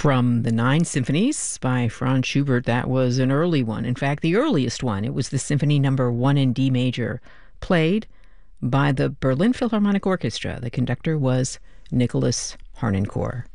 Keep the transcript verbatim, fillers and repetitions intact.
From the Nine Symphonies by Franz Schubert, that was an early one. In fact, the earliest one. It was the Symphony Number One in D major, played by the Berlin Philharmonic Orchestra. The conductor was Nicholas Harnoncourt.